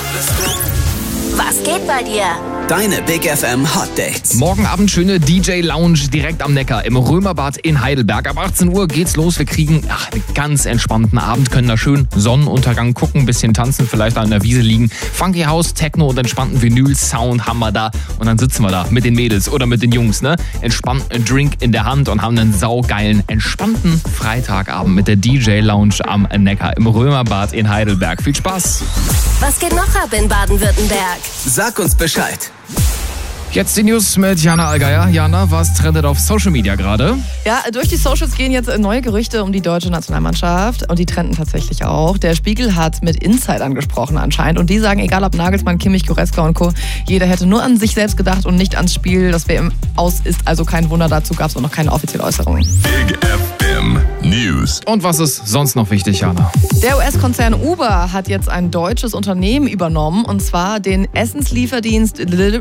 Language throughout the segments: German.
Was geht bei dir? Deine Big FM Hot Dates. Morgen Abend schöne DJ-Lounge direkt am Neckar im Römerbad in Heidelberg. Ab 18 Uhr geht's los. Wir kriegen einen ganz entspannten Abend, können da schön Sonnenuntergang gucken, ein bisschen tanzen, vielleicht an der Wiese liegen. Funky House, Techno und entspannten Vinyl-Sound haben wir da. Und dann sitzen wir da mit den Mädels oder mit den Jungs, ne? Entspannten Drink in der Hand und haben einen saugeilen, entspannten Freitagabend mit der DJ-Lounge am Neckar im Römerbad in Heidelberg. Viel Spaß! Was geht noch ab in Baden-Württemberg? Sag uns Bescheid. Jetzt die News mit Jana Allgeier. Jana, was trendet auf Social Media gerade? Ja, durch die Socials gehen jetzt neue Gerüchte um die deutsche Nationalmannschaft und die trenden tatsächlich auch. Der Spiegel hat mit Insidern gesprochen anscheinend und die sagen, egal ob Nagelsmann, Kimmich, Goretzka und Co., jeder hätte nur an sich selbst gedacht und nicht ans Spiel. Das WM aus ist also kein Wunder, dazu gab es auch noch keine offizielle Äußerung. Big FM News. Und was ist sonst noch wichtig, Jana? Der US-Konzern Uber hat jetzt ein deutsches Unternehmen übernommen und zwar den Essenslieferdienst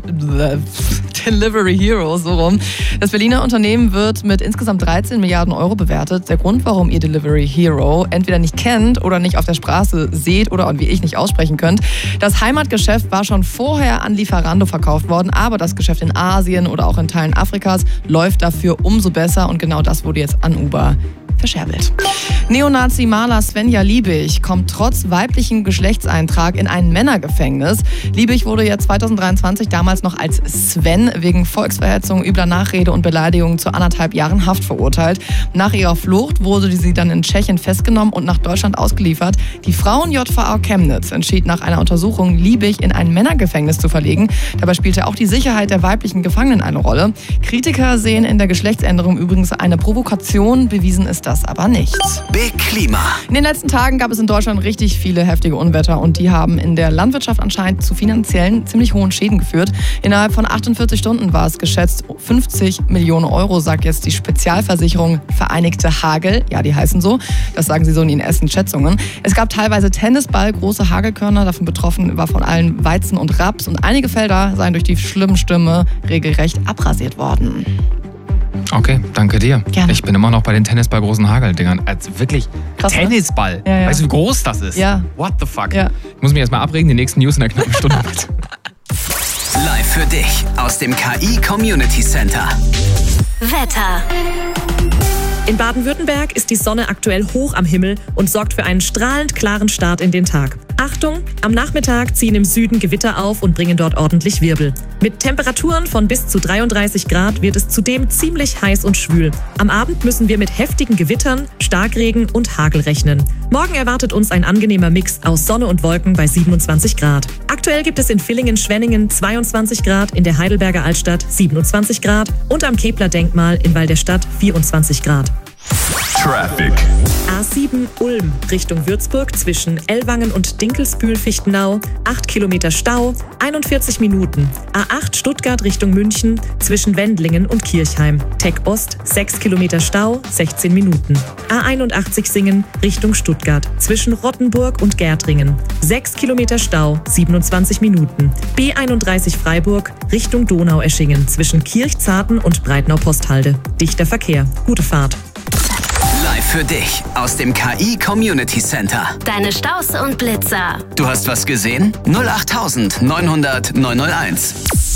Delivery Hero, so rum. Das Berliner Unternehmen wird mit insgesamt 13 Milliarden Euro bewertet. Der Grund, warum ihr Delivery Hero entweder nicht kennt oder nicht auf der Straße seht oder wie ich nicht aussprechen könnt. Das Heimatgeschäft war schon vorher an Lieferando verkauft worden, aber das Geschäft in Asien oder auch in Teilen Afrikas läuft dafür umso besser und genau das wurde jetzt an Uber verscherbelt. Neonazi-Maler Svenja Liebig kommt trotz weiblichen Geschlechtseintrag in ein Männergefängnis. Liebig wurde ja 2023 damals noch als Sven wegen Volksverhetzung, übler Nachrede und Beleidigung zu 1,5 Jahren Haft verurteilt. Nach ihrer Flucht wurde sie dann in Tschechien festgenommen und nach Deutschland ausgeliefert. Die Frauen-JVA Chemnitz entschied nach einer Untersuchung, Liebig in ein Männergefängnis zu verlegen. Dabei spielte auch die Sicherheit der weiblichen Gefangenen eine Rolle. Kritiker sehen in der Geschlechtsänderung übrigens eine Provokation, bewiesen ist das aber nicht. Big Klima. In den letzten Tagen gab es in Deutschland richtig viele heftige Unwetter und die haben in der Landwirtschaft anscheinend zu finanziellen ziemlich hohen Schäden geführt. Innerhalb von 48 Stunden war es geschätzt 50 Millionen Euro, sagt jetzt die Spezialversicherung Vereinigte Hagel. Ja, die heißen so. Das sagen sie so in ihren ersten Schätzungen. Es gab teilweise Tennisball-große Hagelkörner. Davon betroffen war von allen Weizen und Raps und einige Felder seien durch die schlimmen Stürme regelrecht abrasiert worden. Okay, danke dir. Gerne. Ich bin immer noch bei den Tennisball-großen Hageldingern. Also wirklich, krass, Tennisball. Ja, ja. Weißt du, wie groß das ist? Ja. What the fuck? Ja. Ich muss mich erstmal abregen, die nächsten News in der knappen Stunde. Live für dich aus dem KI Community Center. Wetter. In Baden-Württemberg ist die Sonne aktuell hoch am Himmel und sorgt für einen strahlend klaren Start in den Tag. Achtung, am Nachmittag ziehen im Süden Gewitter auf und bringen dort ordentlich Wirbel. Mit Temperaturen von bis zu 33 Grad wird es zudem ziemlich heiß und schwül. Am Abend müssen wir mit heftigen Gewittern, Starkregen und Hagel rechnen. Morgen erwartet uns ein angenehmer Mix aus Sonne und Wolken bei 27 Grad. Aktuell gibt es in Villingen-Schwenningen 22 Grad, in der Heidelberger Altstadt 27 Grad und am Kepler-Denkmal in Walderstadt 24 Grad. Traffic. A7 Ulm Richtung Würzburg zwischen Ellwangen und Dinkelsbühl-Fichtenau, 8 Kilometer Stau, 41 Minuten. A8 Stuttgart Richtung München zwischen Wendlingen und Kirchheim, Tech Ost 6 Kilometer Stau, 16 Minuten. A81 Singen Richtung Stuttgart zwischen Rottenburg und Gärtringen, 6 Kilometer Stau, 27 Minuten. B31 Freiburg Richtung Donaueschingen zwischen Kirchzarten und Breitnau-Posthalde, dichter Verkehr. Gute Fahrt. Live für dich aus dem KI Community Center. Deine Staus und Blitzer. Du hast was gesehen? 08900 901.